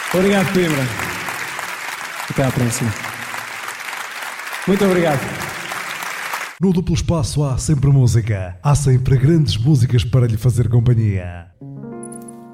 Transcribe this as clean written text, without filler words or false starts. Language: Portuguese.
Obrigado, Coimbra. Até à próxima. Muito obrigado. No Duplo Espaço há sempre música. Há sempre grandes músicas para lhe fazer companhia.